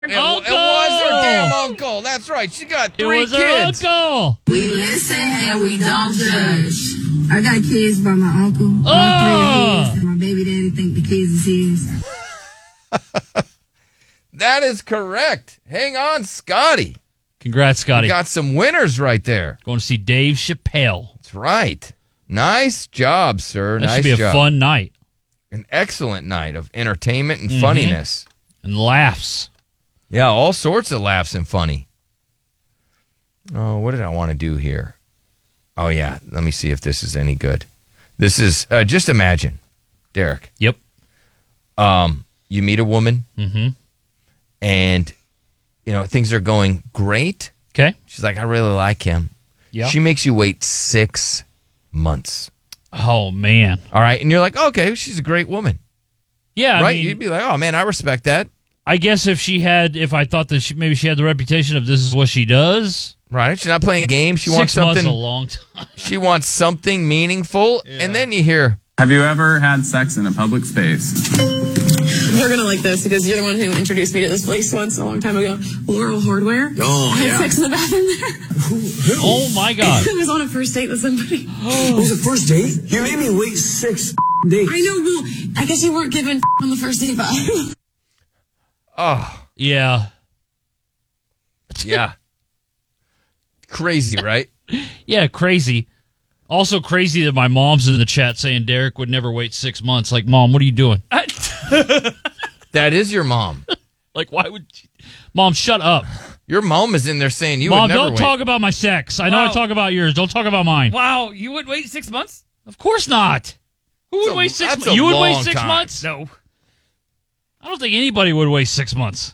It was her damn uncle. That's right. She got 3 kids. It was her uncle. We listen and we don't judge. I got kids by my uncle. Oh. All 3 of his. My baby didn't think the kids is his. That is correct. Hang on, Scotty. Congrats, Scotty. You got some winners right there. Going to see Dave Chappelle. That's right. Nice job, sir. That nice should be a job. fun night. An excellent night of entertainment and funniness. And laughs. Yeah, all sorts of laughs and funny. Oh, what did I want to do here? Oh, yeah. Let me see if this is any good. This is, just imagine, Derek. Yep. You meet a woman, and, you know, things are going great. Okay. She's like, I really like him. Yeah. She makes you wait 6 months. Oh, man. All right. And you're like, okay, she's a great woman. Yeah. Right? I mean, You'd be like, oh, man, I respect that. I guess if I thought that maybe she had the reputation of this is what she does. Right? She's not playing a game. She 6 wants months something. a long time. She wants something meaningful. Yeah. And then you hear, Have you ever had sex in a public space? You're going to like this because you're the one who introduced me to this place once a long time ago. Laurel Hardware. Oh, I had sex in the bathroom there. Oh, my God. I was on a first date with somebody. It was a first date? You made me wait 6 days. I know, well, I guess you weren't given on the first date, but oh, Yeah. yeah. Crazy, right? Yeah, crazy. Also crazy that my mom's in the chat saying Derek would never wait 6 months. Like, Mom, what are you doing? That is your mom. Like, why would you? Mom, shut up. Your mom is in there saying you Mom, would never don't wait. talk about my sex. I know I Wow. talk about yours. Don't talk about mine. Wow, you would wait 6 months? Of course not. Who would wait 6 that's months? a You would wait long 6 time. months? No. I don't think anybody would wait 6 months.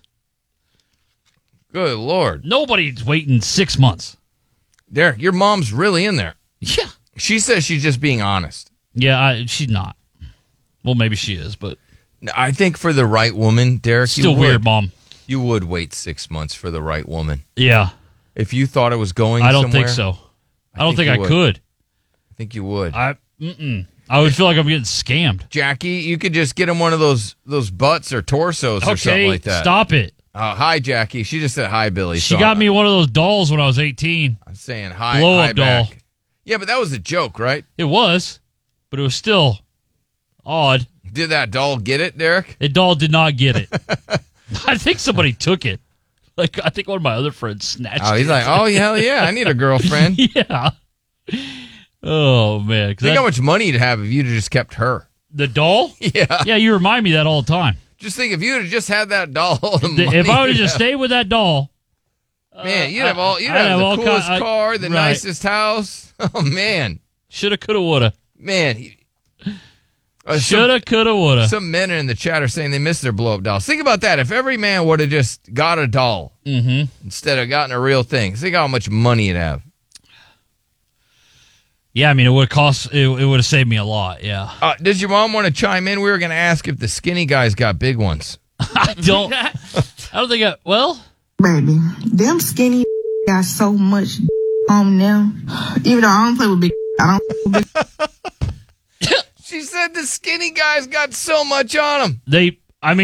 Good Lord. Nobody's waiting 6 months. Derek, your mom's really in there. Yeah. She says she's just being honest. Yeah, she's not. Well, maybe she is, but I think for the right woman, Derek, still you weird, would, Mom. you would wait 6 months for the right woman. Yeah. If you thought it was going I don't somewhere, think so. I don't think you I would. could. I think you would. I would feel like I'm getting scammed. Jackie, you could just get him one of those butts or torsos or something Okay, like that. stop it. Hi, Jackie. She just said hi, Billy. She So got me one of those dolls when I was 18. I'm saying hi, Blow-up hi doll. back. Yeah, but that was a joke, right? It was, but it was still odd. Did that doll get it, Derek? The doll did not get it. I think somebody took it. Like, I think one of my other friends snatched it. Oh, he's like, oh, hell yeah, I need a girlfriend. Yeah. Oh, man. 'Cause Think how much money you'd have if you'd have just kept her. the doll? Yeah. Yeah, you remind me that all the time. Just think if you'd have just had that doll, the money If I would have you'd just have- stayed with that doll, man, you'd have I'd the have all coolest car, the right. nicest house. Oh, man. shoulda, coulda, woulda. Man. Shoulda, coulda, woulda. Some men in the chat are saying they miss their blow-up dolls. Think about that. If every man would have just got a doll instead of gotten a real thing, think how much money you'd have. Yeah, I mean, it would have cost, it would have saved me a lot, yeah. Does your mom want to chime in? We were going to ask if the skinny guys got big ones. I don't think well, Baby, them skinny got so much on them. Even though I don't play with big, I don't play with big. She said the skinny guys got so much on them. the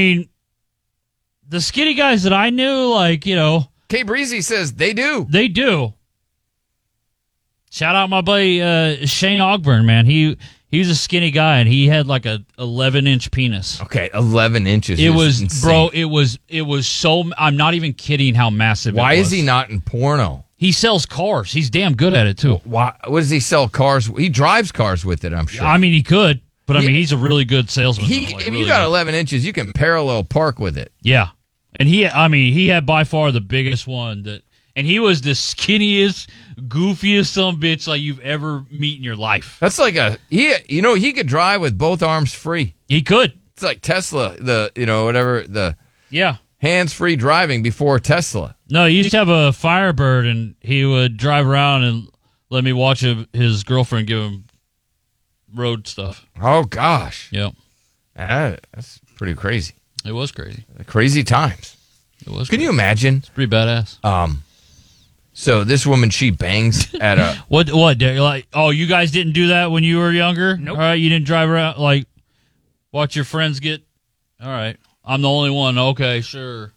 skinny guys that I knew, like, you know, Kay Breezy says they do. they do. Shout out my buddy Shane Ogburn, man. He was a skinny guy, and he had like a 11-inch penis. Okay, 11 inches. It is was, insane. bro. It was so. I'm not even kidding. How massive. Why it was. is he not in porno? He sells cars. He's damn good at it too. Why? What does he sell cars? He drives cars with it, I'm sure. I mean, he could, but I Yeah. mean, he's a really good salesman. He, Like, if really you got good. 11 inches, you can parallel park with it. Yeah, and he had by far the biggest one that, and he was the skinniest, goofiest son of a bitch like you've ever met in your life. That's like he could drive with both arms free. He could. It's like Tesla, the Yeah. hands-free driving before Tesla. No, he used to have a Firebird, and he would drive around and let me watch his girlfriend give him road stuff. Oh, gosh. Yep. That's pretty crazy. It was crazy. Crazy times. It was. Can crazy. you imagine? It's pretty badass. So this woman, she bangs at a... What? Derek? Like, oh, you guys didn't do that when you were younger? Nope. All right, you didn't drive around, like, watch your friends get... All right. I'm the only one. Okay, sure.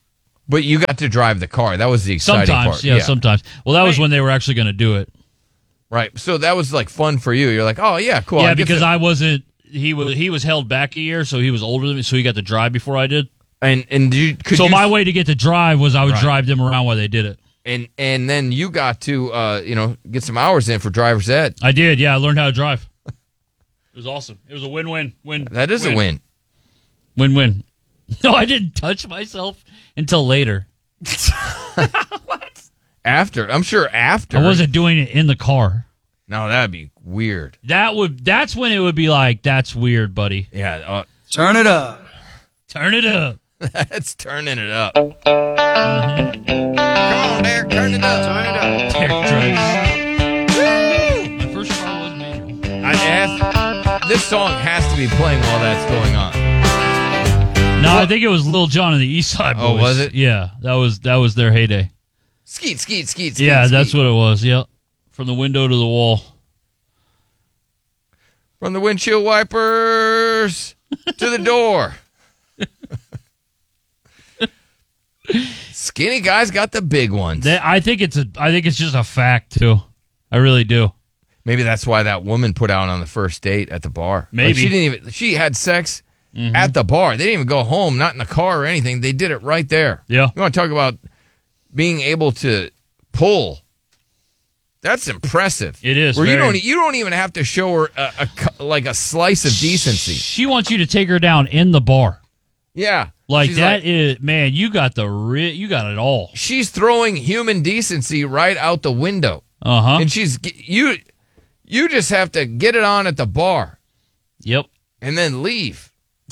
But you got to drive the car. That was the exciting Sometimes, part. yeah, sometimes. Well, that was when they were actually going to do it. Right. So that was like fun for you. You're like, oh yeah, cool. Yeah, because I wasn't. He was held back a year, so he was older than me, so he got to drive before I did. So my way to get to drive was I would drive them around while they did it. And then you got to get some hours in for driver's ed. I did. Yeah, I learned how to drive. It was awesome. It was a win-win. That is a win. Win-win. No, I didn't touch myself until later. What? After, I'm sure after. I wasn't doing it in the car. No, that'd be weird. That's when it would be like, that's weird, buddy. Yeah. Turn it up. Turn it up. That's turning it up. Mm-hmm. Come on, Derek, turn it up. Turn it up. Derek drives. My first car was manual. This song has to be playing while that's going on. No, I think it was Lil Jon and the East Side Boys. Oh, was it? Yeah, that was their heyday. Skeet, skeet, skeet, skeet. Yeah, that's skeet. what it was. Yep. From the window to the wall. From the windshield wipers to the door. Skinny guys got the big ones. I think it's just a fact too. I really do. Maybe that's why that woman put out on the first date at the bar. Maybe. She had sex at the bar. They didn't even go home, not in the car or anything. They did it right there. Yeah. You want to talk about being able to pull? That's impressive. It is. Where you don't even have to show her a slice of decency. She wants you to take her down in the bar. Yeah. Like She's that is, man, you got you got it all. She's throwing human decency right out the window. Uh-huh. And you just have to get it on at the bar. Yep. And then leave.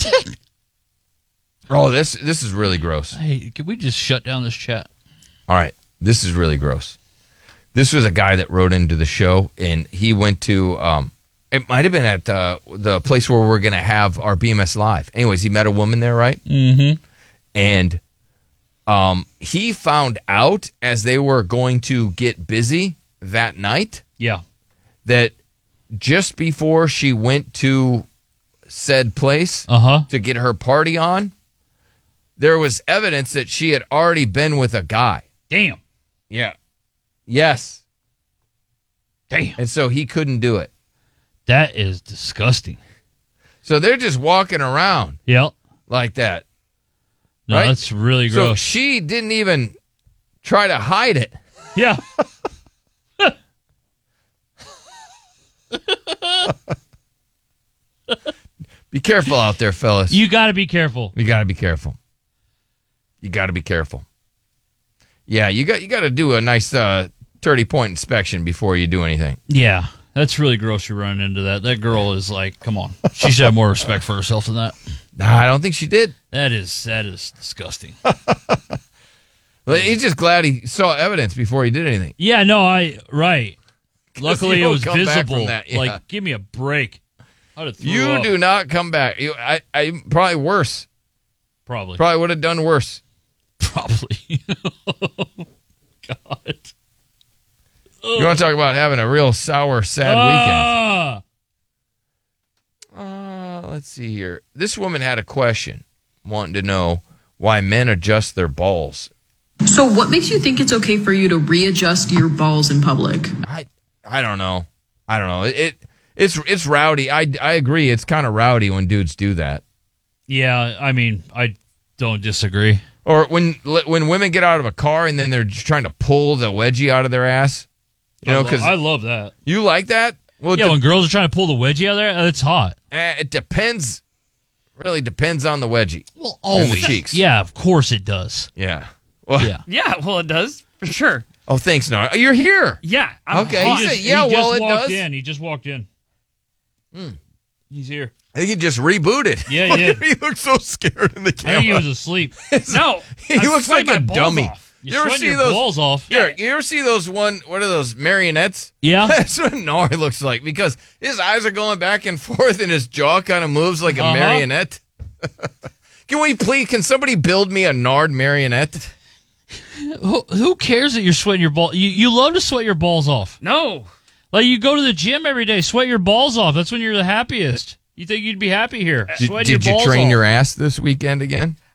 Oh, this is really gross. Hey, can we just shut down this chat? All right. This is really gross. This was a guy that wrote into the show, and he went to, it might have been at the place where we're going to have our BMS Live. Anyways, he met a woman there, right? Mm-hmm. And he found out as they were going to get busy that night Yeah. that just before she went to said place to get her party on, there was evidence that she had already been with a guy. Damn. Yeah. Yes. Damn. And so he couldn't do it. That is disgusting. So they're just walking around Yep. like that. No, right? that's really So gross. she didn't even try to hide it. Yeah. Be careful out there, fellas. You got to be careful. You got to be careful. You got to be careful. Yeah, you got to do a nice 30-point inspection before you do anything. Yeah. That's really gross you're running into that. That girl is like, come on. She should have more respect for herself than that. Nah, I don't think she did. That is disgusting. Well, he's just glad he saw evidence before he did anything. Yeah, no, right. Luckily you it was don't come back from visible. that, yeah. Like, give me a break. I'd have threw You up. do not come back. I probably worse. Probably. Probably would have done worse. Probably. Oh, God. You want to talk about having a real sour, sad weekend? Let's see here. This woman had a question, wanting to know why men adjust their balls. So what makes you think it's okay for you to readjust your balls in public? I don't know. It's rowdy. I agree. It's kind of rowdy when dudes do that. Yeah, I mean, I don't disagree. Or when women get out of a car and then they're just trying to pull the wedgie out of their ass. You know, because I love that. You like that? Well, yeah, when girls are trying to pull the wedgie out of there, it's hot. It depends. Really depends on the wedgie. Well, and the cheeks. Yeah, of course it does. Yeah. Well, Yeah. Yeah, well, it does for sure. Oh, thanks, Nar. You're here. Yeah. I'm Okay. hot. He said, yeah, well, it does. He just walked in. He's here. I think he just rebooted. Yeah, he did. He looks so scared in the I camera. think he was asleep. No, He I'm looks like sweating a my balls dummy. off. You're sweating your balls off. Derek, you ever see those what are those, marionettes? Yeah. That's what Nar looks like because his eyes are going back and forth and his jaw kind of moves like a marionette. Can somebody build me a Nard marionette? Who cares that you're sweating your balls? You love to sweat your balls off. No. Like, you go to the gym every day, sweat your balls off. That's when you're the happiest. You think you'd be happy here. Sweat your Did you balls train off. your ass this weekend again?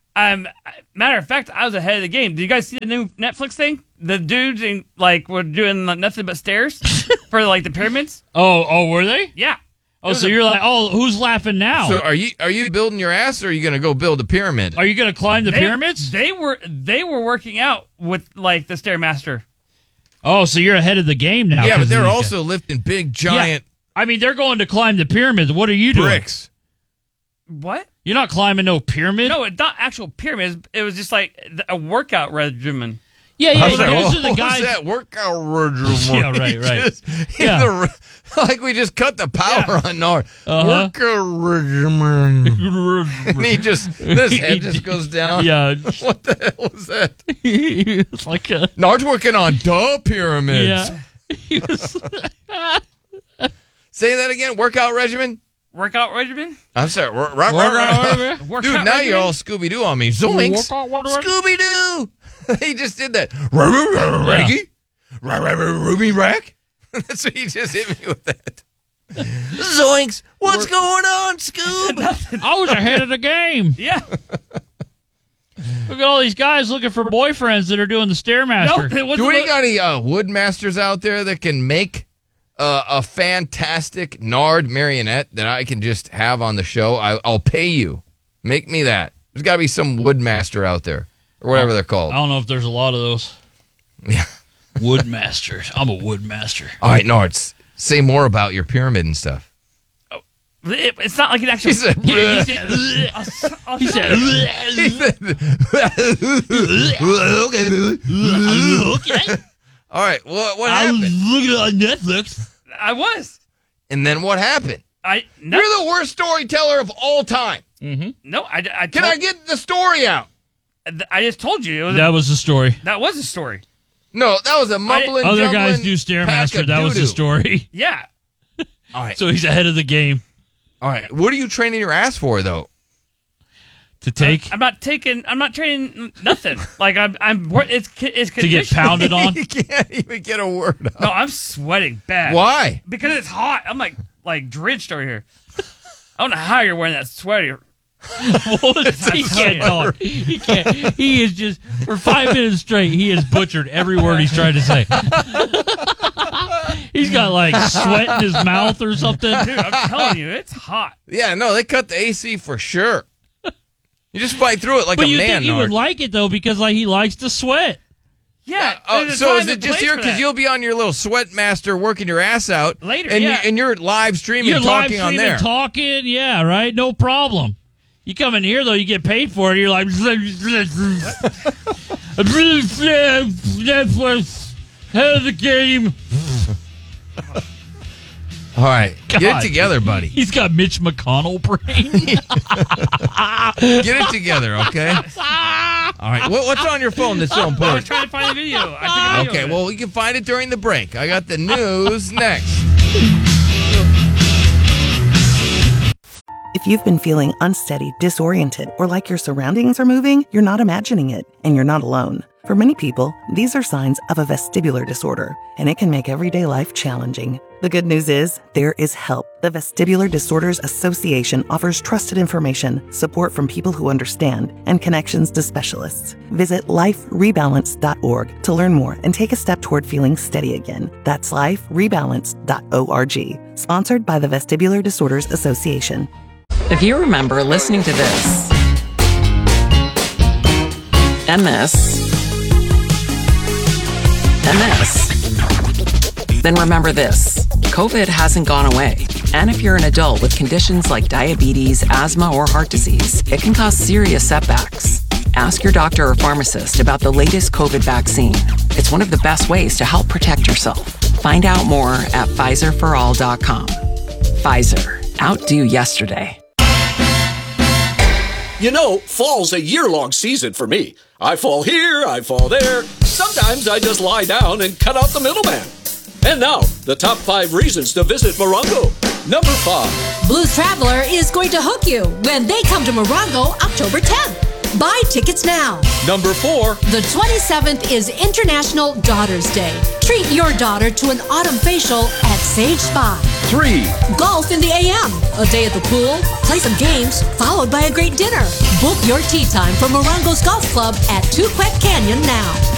Matter of fact, I was ahead of the game. Did you guys see the new Netflix thing? The dudes were doing nothing but stairs for like the pyramids. Oh, were they? Yeah. Oh, so you're like, who's laughing now? So are you building your ass, or are you going to go build a pyramid? Are you going to climb the pyramids? They were working out with like the Stairmaster. Oh, so you're ahead of the game now. Yeah, but they're also lifting big, giant I mean, they're going to climb the pyramids. What are you doing? bricks. What? You're not climbing no pyramid? No, it's not actual pyramids. It was just like a workout regimen. Yeah, I was like, those are the what guys. was that workout regimen? Yeah, right. Yeah. Like we just cut the power on Nard. Uh-huh. Workout regimen. And this head just goes down. Yeah. What the hell is that? It's like a... Nard's working on pyramids. Yeah. Say that again. Workout regimen? Workout regimen? I'm sorry. Workout Dude, now you're all Scooby-Doo on me. Zoinks. Scooby-Doo. He just did that. Reggie? Ruby Rack? That's what he just hit me with that. Zoinks. What's going on, Scoob? I was ahead of the game. Yeah. Look at all these guys looking for boyfriends that are doing the Stairmaster. No, Do we got any woodmasters out there that can make a fantastic Nard marionette that I can just have on the show? I'll pay you. Make me that. There's got to be some woodmaster out there, or whatever they're called. I don't know if there's a lot of those. Yeah. Woodmasters. I'm a woodmaster. All right, Nards, say more about your pyramid and stuff. It's not like an actual. He said, He said, okay. All right, what I was happened? looking on Netflix. I was. And then what happened? No, You're the worst storyteller of all time. no. Can I get the story out? I just told you. It was That was the story. that was a story. No, that was a mumbling, Other guys jumbling do pack Stairmaster. of That was the doo-doo. story. Yeah. All right. So he's ahead of the game All right. What are you training your ass for, though? to take I'm not training nothing. Like it's to get conditioning. pounded on. You can't even get a word out. No, I'm sweating bad. Why? Because it's hot. I'm like drenched over here. I don't know how you're wearing that sweater. He can't talk. He can't. He is just for 5 minutes straight. He has butchered every word he's trying to say. He's got like sweat in his mouth or something. Dude, I'm telling you, it's hot. Yeah, no, they cut the AC for sure. You just fight through it like But a you man, think he would Nard. like it though because like he likes to sweat. Yeah. Oh, there's a so time is it and just place here for because that. you'll be on your little sweat master working your ass out Later, and yeah. you're live streaming You're and live talking on streaming, there. talking, yeah, right, no problem. You come in here though, you get paid for it. You're like, Netflix, head of the game. All right, get God. it together, buddy. He's got Mitch McConnell brain. Get it together, okay? All right, what's on your phone that's so I was important? trying to find the video. I took a video Okay, of it. well, we can find it during the break. I got the news next. If you've been feeling unsteady, disoriented, or like your surroundings are moving, you're not imagining it, and you're not alone. For many people, these are signs of a vestibular disorder, and it can make everyday life challenging. The good news is, there is help. The Vestibular Disorders Association offers trusted information, support from people who understand, and connections to specialists. Visit liferebalance.org to learn more and take a step toward feeling steady again. That's liferebalance.org. Sponsored by the Vestibular Disorders Association. If you remember listening to this, and this, and this, then remember this. COVID hasn't gone away. And if you're an adult with conditions like diabetes, asthma, or heart disease, it can cause serious setbacks. Ask your doctor or pharmacist about the latest COVID vaccine. It's one of the best ways to help protect yourself. Find out more at PfizerForAll.com. Pfizer. Outdo yesterday. You know, fall's a year-long season for me. I fall here, I fall there. Sometimes I just lie down and cut out the middleman. And now, the top 5 reasons to visit Morongo. Number 5. Blues Traveler is going to hook you when they come to Morongo October 10th. Buy tickets now. Number 4. The 27th is International Daughter's Day. Treat your daughter to an autumn facial at Sage Spa. 3. Golf in the AM. A day at the pool, play some games, followed by a great dinner. Book your tea time for Morongo's Golf Club at Tuquet Canyon now.